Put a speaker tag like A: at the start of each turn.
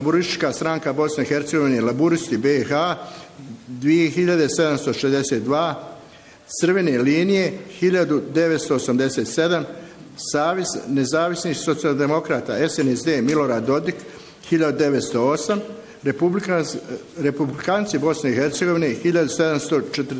A: Laburistička stranka Bosne i Hercegovine, Laburisti BiH 2762, Crvene linije 1987, Savez nezavisnih socijaldemokrata SNSD Milorad Dodik 1908, Republikanci Bosne i Hercegovine 1740.